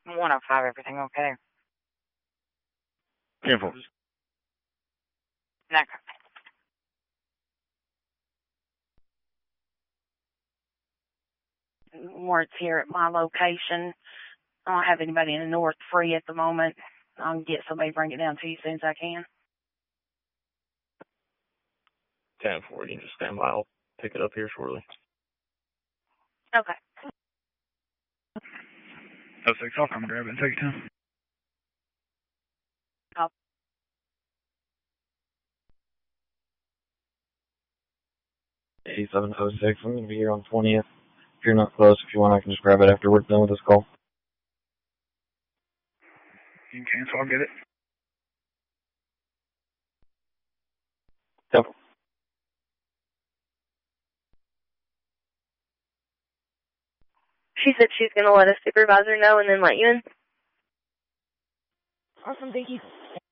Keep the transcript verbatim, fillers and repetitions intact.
one oh five, everything okay? ten four. Okay. Words here at my location. I don't have anybody in the north free at the moment. I'll get somebody to bring it down to you as soon as I can. ten four, you can just stand by. I'll pick it up here shortly. Okay. Oh six, I'll come grab it and take it down. Oh. eighty-seven oh six, I'm going to be here on twentieth. If you're not close, if you want, I can just grab it after we're done with this call. You can cancel, I'll get it. Yep. She said she's going to let a supervisor know and then let you in. Awesome, thank you.